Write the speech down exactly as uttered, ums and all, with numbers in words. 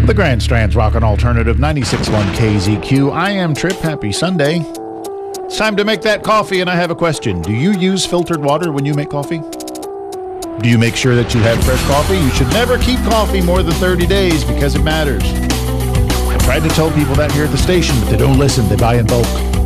The Grand Strand's Rockin' Alternative ninety-six point one K Z Q. I am Trip. Happy Sunday. It's time to make that coffee, and I have a question. Do you use filtered water when you make coffee? Do you make sure that you have fresh coffee? You should never keep coffee more than thirty days because it matters. I tried to tell people that here at the station, but they don't listen. They buy in bulk.